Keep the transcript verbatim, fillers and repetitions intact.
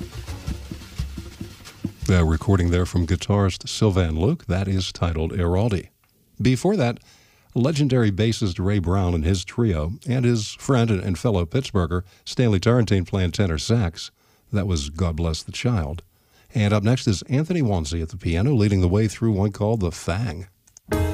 A recording there from guitarist Sylvan Luke. That is titled Eraldi. Before that, legendary bassist Ray Brown and his trio, and his friend and fellow Pittsburgher Stanley Turrentine playing tenor sax. That was God Bless the Child. And up next is Anthony Wanzi at the piano, leading the way through one called The Fang.